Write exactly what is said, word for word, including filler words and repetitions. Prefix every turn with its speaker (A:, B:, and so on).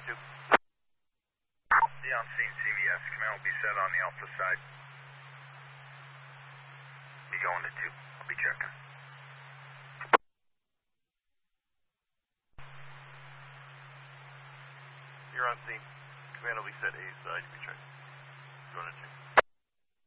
A: two.
B: Yeah, I'm seeing C V S. Command will be set on the Alpha side. Be going to two. I'll be checking.
A: You're on scene. Command will be set A side. You be checking. Going to two.